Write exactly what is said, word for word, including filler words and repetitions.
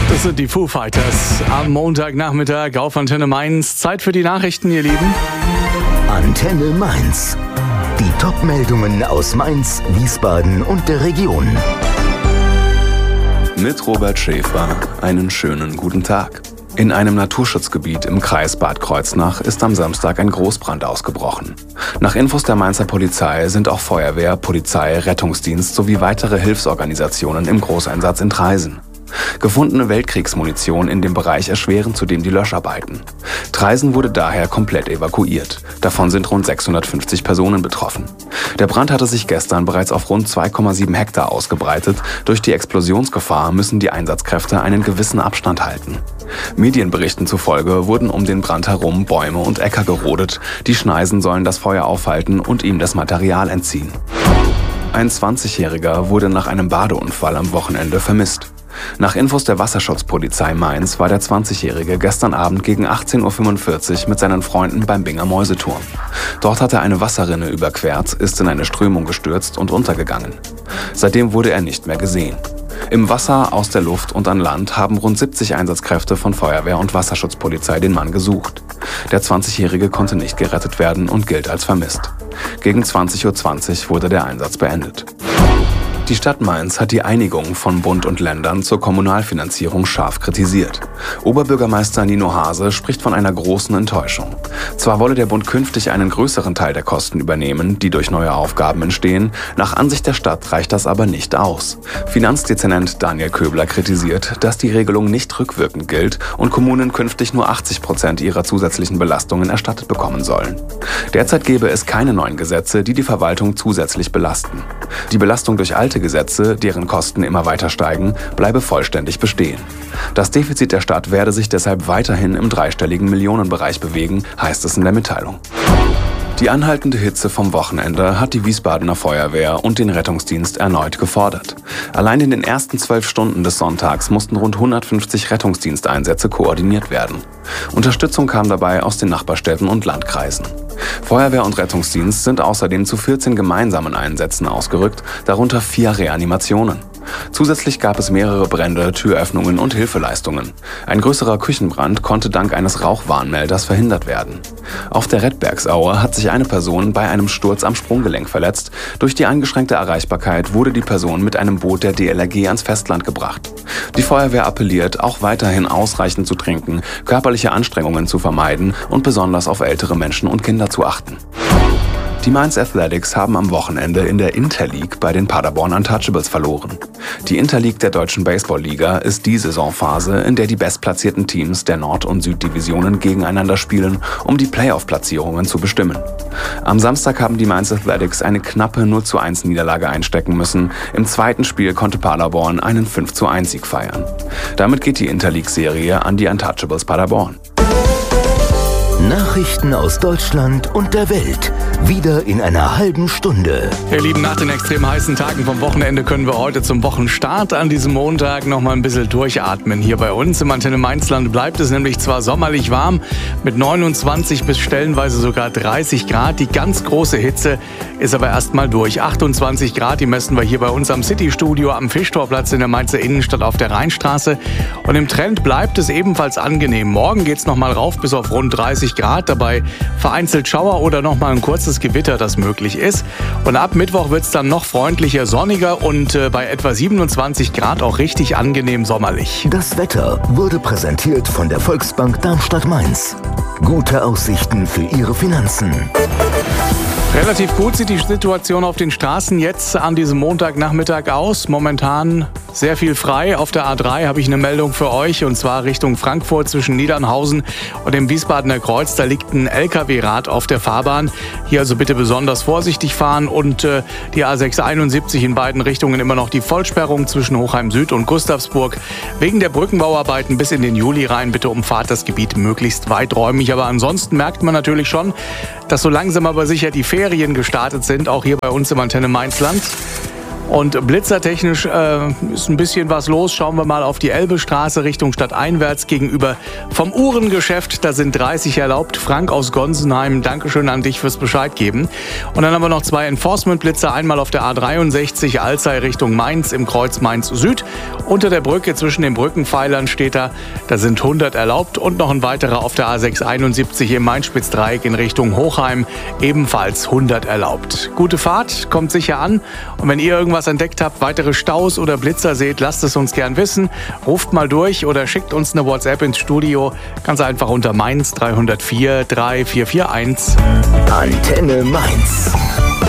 Das sind die Foo Fighters am Montagnachmittag auf Antenne Mainz. Zeit für die Nachrichten, ihr Lieben. Antenne Mainz. Die Top-Meldungen aus Mainz, Wiesbaden und der Region. Mit Robert Schäfer. Einen schönen guten Tag. In einem Naturschutzgebiet im Kreis Bad Kreuznach ist am Samstag ein Großbrand ausgebrochen. Nach Infos der Mainzer Polizei sind auch Feuerwehr, Polizei, Rettungsdienst sowie weitere Hilfsorganisationen im Großeinsatz in Traisen. Gefundene Weltkriegsmunition in dem Bereich erschweren zudem die Löscharbeiten. Traisen wurde daher komplett evakuiert. Davon sind rund sechshundertfünfzig Personen betroffen. Der Brand hatte sich gestern bereits auf rund zwei Komma sieben Hektar ausgebreitet. Durch die Explosionsgefahr müssen die Einsatzkräfte einen gewissen Abstand halten. Medienberichten zufolge wurden um den Brand herum Bäume und Äcker gerodet. Die Schneisen sollen das Feuer aufhalten und ihm das Material entziehen. Ein zwanzigjähriger wurde nach einem Badeunfall am Wochenende vermisst. Nach Infos der Wasserschutzpolizei Mainz war der zwanzigjährige gestern Abend gegen achtzehn Uhr fünfundvierzig mit seinen Freunden beim Binger Mäuseturm. Dort hat er eine Wasserrinne überquert, ist in eine Strömung gestürzt und untergegangen. Seitdem wurde er nicht mehr gesehen. Im Wasser, aus der Luft und an Land haben rund siebzig Einsatzkräfte von Feuerwehr und Wasserschutzpolizei den Mann gesucht. Der zwanzigjährige konnte nicht gerettet werden und gilt als vermisst. Gegen zwanzig Uhr zwanzig wurde der Einsatz beendet. Die Stadt Mainz hat die Einigung von Bund und Ländern zur Kommunalfinanzierung scharf kritisiert. Oberbürgermeister Nino Hase spricht von einer großen Enttäuschung. Zwar wolle der Bund künftig einen größeren Teil der Kosten übernehmen, die durch neue Aufgaben entstehen, nach Ansicht der Stadt reicht das aber nicht aus. Finanzdezernent Daniel Köbler kritisiert, dass die Regelung nicht rückwirkend gilt und Kommunen künftig nur achtzig Prozent ihrer zusätzlichen Belastungen erstattet bekommen sollen. Derzeit gäbe es keine neuen Gesetze, die die Verwaltung zusätzlich belasten. Die Belastung durch alte Gesetze, deren Kosten immer weiter steigen, bleibe vollständig bestehen. Das Defizit der Stadt werde sich deshalb weiterhin im dreistelligen Millionenbereich bewegen, heißt es in der Mitteilung. Die anhaltende Hitze vom Wochenende hat die Wiesbadener Feuerwehr und den Rettungsdienst erneut gefordert. Allein in den ersten zwölf Stunden des Sonntags mussten rund hundertfünfzig Rettungsdiensteinsätze koordiniert werden. Unterstützung kam dabei aus den Nachbarstädten und Landkreisen. Feuerwehr und Rettungsdienst sind außerdem zu vierzehn gemeinsamen Einsätzen ausgerückt, darunter vier Reanimationen. Zusätzlich gab es mehrere Brände, Türöffnungen und Hilfeleistungen. Ein größerer Küchenbrand konnte dank eines Rauchwarnmelders verhindert werden. Auf der Redbergsaue hat sich eine Person bei einem Sturz am Sprunggelenk verletzt. Durch die eingeschränkte Erreichbarkeit wurde die Person mit einem Boot der D L R G ans Festland gebracht. Die Feuerwehr appelliert, auch weiterhin ausreichend zu trinken, körperliche Anstrengungen zu vermeiden und besonders auf ältere Menschen und Kinder zu achten. Die Mainz Athletics haben am Wochenende in der Interleague bei den Paderborn Untouchables verloren. Die Interleague der Deutschen Baseball-Liga ist die Saisonphase, in der die bestplatzierten Teams der Nord- und Süddivisionen gegeneinander spielen, um die Playoff-Platzierungen zu bestimmen. Am Samstag haben die Mainz Athletics eine knappe null zu eins Niederlage einstecken müssen. Im zweiten Spiel konnte Paderborn einen fünf zu eins Sieg feiern. Damit geht die Interleague-Serie an die Untouchables Paderborn. Nachrichten aus Deutschland und der Welt. Wieder in einer halben Stunde. Ihr Lieben, nach den extrem heißen Tagen vom Wochenende können wir heute zum Wochenstart an diesem Montag noch mal ein bisschen durchatmen. Hier bei uns im Antenne Mainzland bleibt es nämlich zwar sommerlich warm mit neunundzwanzig bis stellenweise sogar dreißig Grad. Die ganz große Hitze ist aber erstmal durch. achtundzwanzig Grad, die messen wir hier bei uns am City-Studio am Fischtorplatz in der Mainzer Innenstadt auf der Rheinstraße. Und im Trend bleibt es ebenfalls angenehm. Morgen geht es noch mal rauf bis auf rund dreißig Grad. Dabei vereinzelt Schauer oder noch mal ein kurzes Gewitter, das möglich ist. Und ab Mittwoch wird es dann noch freundlicher, sonniger und äh, bei etwa siebenundzwanzig Grad auch richtig angenehm sommerlich. Das Wetter wurde präsentiert von der Volksbank Darmstadt-Mainz. Gute Aussichten für Ihre Finanzen. Relativ gut sieht die Situation auf den Straßen jetzt an diesem Montagnachmittag aus. Momentan sehr viel frei. Auf der A drei habe ich eine Meldung für euch, und zwar Richtung Frankfurt zwischen Niedernhausen und dem Wiesbadener Kreuz. Da liegt ein L K W-Rad auf der Fahrbahn. Hier also bitte besonders vorsichtig fahren, und äh, die A sechs einundsiebzig in beiden Richtungen immer noch die Vollsperrung zwischen Hochheim Süd und Gustavsburg. Wegen der Brückenbauarbeiten bis in den Juli rein bitte umfahrt das Gebiet möglichst weiträumig. Aber ansonsten merkt man natürlich schon, dass so langsam aber sicher die Ferien gestartet sind, auch hier bei uns im Antenne Mainzland. Und blitzertechnisch äh, ist ein bisschen was los. Schauen wir mal auf die Elbestraße Richtung stadteinwärts gegenüber vom Uhrengeschäft. Da sind dreißig erlaubt. Frank aus Gonsenheim, Dankeschön an dich fürs Bescheid geben. Und dann haben wir noch zwei Enforcement-Blitzer. Einmal auf der A dreiundsechzig Alzey Richtung Mainz im Kreuz Mainz Süd. Unter der Brücke zwischen den Brückenpfeilern steht da, da sind hundert erlaubt. Und noch ein weiterer auf der A sechshunderteinundsiebzig im Main-Spitz-Dreieck in Richtung Hochheim. Ebenfalls hundert erlaubt. Gute Fahrt, kommt sicher an. Und wenn ihr irgendwas entdeckt habt, weitere Staus oder Blitzer seht, lasst es uns gern wissen. Ruft mal durch oder schickt uns eine WhatsApp ins Studio. Ganz einfach unter Mainz drei null vier drei vier vier eins. Antenne Mainz.